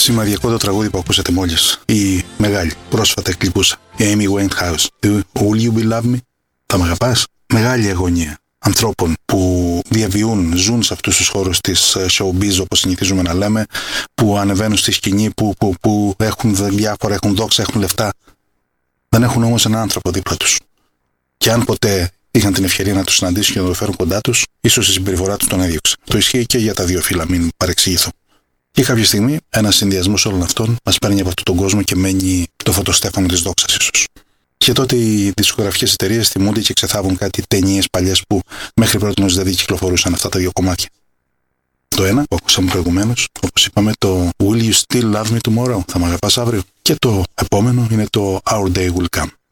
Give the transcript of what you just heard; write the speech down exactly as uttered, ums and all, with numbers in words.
Σημαδιακό το τραγούδι που ακούσατε μόλις. Η μεγάλη, πρόσφατα εκλειπούσα, η Amy Winehouse. Will you be love me? Θα μ' αγαπάς? Μεγάλη αγωνία ανθρώπων που διαβιούν, ζουν σε αυτούς τους χώρους της showbiz, όπως συνηθίζουμε να λέμε, που ανεβαίνουν στη σκηνή, που, που, που έχουν διάφορα, έχουν δόξα, έχουν λεφτά. Δεν έχουν όμως έναν άνθρωπο δίπλα τους. Και αν ποτέ είχαν την ευκαιρία να τους συναντήσουν και να το φέρουν κοντά τους, ίσως η συμπεριφορά τους τον έδιωξε. Το ισχύει και για τα δύο φύλλα, μην παρεξηγηθώ. Και κάποια στιγμή ένας συνδυασμός όλων αυτών μας παίρνει από αυτόν τον κόσμο και μένει το φωτοστέφανο της δόξας, ίσως. Και τότε οι δισκογραφικές εταιρείες θυμούνται και ξεθάβουν κάτι ταινίες παλιές που μέχρι πρότινος δεν κυκλοφορούσαν αυτά τα δύο κομμάτια. Το ένα που ακούσαμε προηγουμένως, όπως είπαμε, το Will you still love me tomorrow? Θα μ' αγαπάς αύριο? Και το επόμενο είναι το Our day will come.